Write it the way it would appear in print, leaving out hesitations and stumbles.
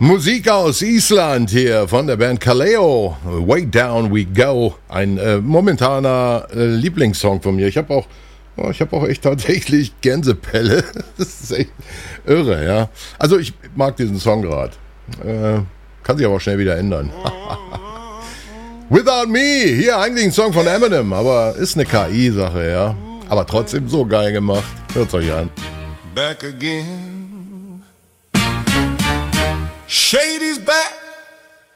Musik aus Island hier von der Band Kaleo. Way Down We Go. Ein momentaner Lieblingssong von mir. Ich habe auch echt tatsächlich Gänsepelle. Das ist echt irre, ja. Also ich mag diesen Song gerade. Kann sich aber auch schnell wieder ändern. Without Me. Hier eigentlich ein Song von Eminem, aber ist eine KI-Sache, ja. Aber trotzdem so geil gemacht. Hört's euch an. Back again. Shady's back.